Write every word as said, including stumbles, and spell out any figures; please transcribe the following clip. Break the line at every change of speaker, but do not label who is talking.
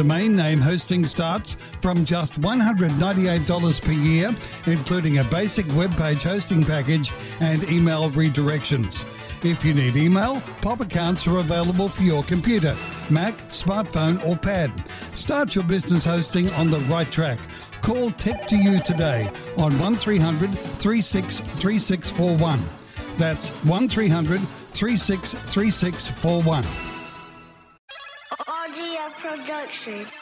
Domain name hosting starts from just one hundred ninety-eight dollars per year, including a basic web page hosting package and email redirections. If you need email, Pop accounts are available for your computer, Mac, smartphone or pad. Start your business hosting on the right track. Call Tech to You today on one three hundred, three six three six four one. That's one three hundred, three six three six four one.
Audio Production.